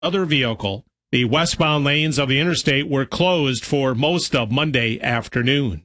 other vehicle. The westbound lanes of the interstate were closed for most of Monday afternoon.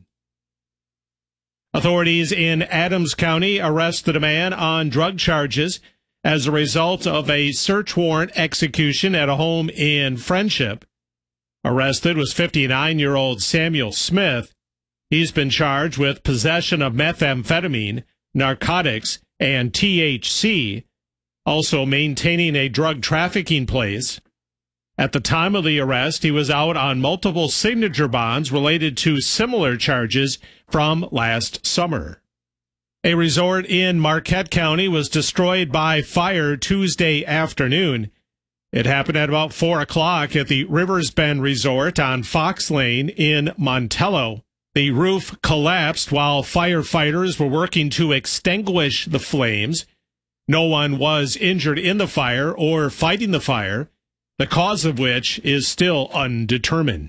Authorities in Adams County arrested a man on drug charges as a result of a search warrant execution at a home in Friendship. Arrested was 59-year-old Samuel Smith. He's been charged with possession of methamphetamine, narcotics, and THC, also maintaining a drug trafficking place. At the time of the arrest, he was out on multiple signature bonds related to similar charges from last summer. A resort in Marquette County was destroyed by fire Tuesday afternoon. It happened at about 4 o'clock at the Rivers Bend Resort on Fox Lane in Montello. The roof collapsed while firefighters were working to extinguish the flames. No one was injured in the fire or fighting the fire, the cause of which is still undetermined.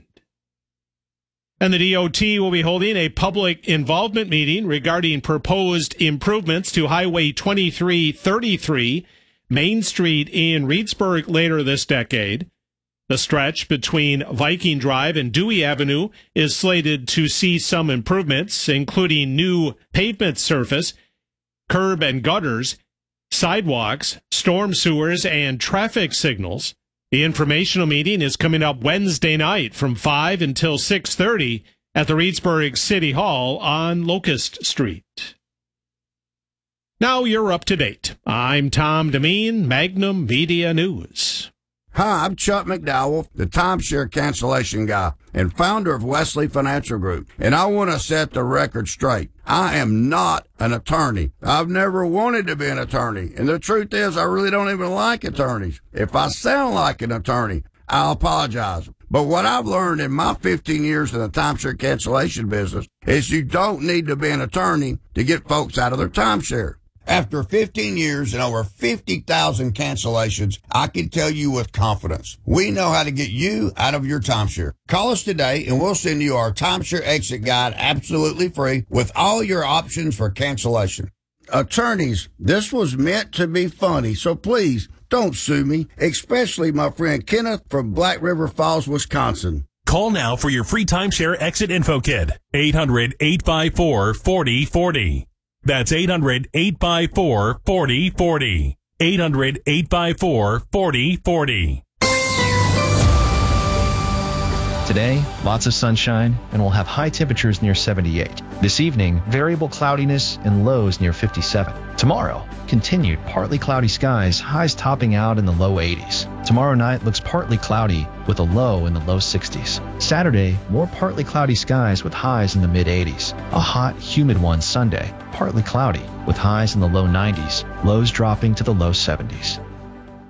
And the DOT will be holding a public involvement meeting regarding proposed improvements to Highway 2333, Main Street in Reedsburg later this decade. The stretch between Viking Drive and Dewey Avenue is slated to see some improvements, including new pavement surface, curb and gutters, sidewalks, storm sewers, and traffic signals. The informational meeting is coming up Wednesday night from 5 until 6:30 at the Reedsburg City Hall on Locust Street. Now you're up to date. I'm Tom Demeen, Magnum Media News. Hi, I'm Chuck McDowell, the timeshare cancellation guy and founder of Wesley Financial Group, and I want to set the record straight. I am not an attorney. I've never wanted to be an attorney, and the truth is I really don't even like attorneys. If I sound like an attorney, I'll apologize. But what I've learned in my 15 years in the timeshare cancellation business is you don't need to be an attorney to get folks out of their timeshare. After 15 years and over 50,000 cancellations, I can tell you with confidence, we know how to get you out of your timeshare. Call us today and we'll send you our timeshare exit guide absolutely free with all your options for cancellation. Attorneys, this was meant to be funny, so please don't sue me, especially my friend Kenneth from Black River Falls, Wisconsin. Call now for your free timeshare exit info kit. 800-854-4040. That's 800-854-4040. 800-854-4040. Today, lots of sunshine, and we'll have high temperatures near 78. This evening, variable cloudiness and lows near 57. Tomorrow, continued partly cloudy skies, highs topping out in the low 80s. Tomorrow night looks partly cloudy with a low in the low 60s. Saturday, more partly cloudy skies with highs in the mid 80s. A hot, humid one Sunday, partly cloudy with highs in the low 90s, lows dropping to the low 70s.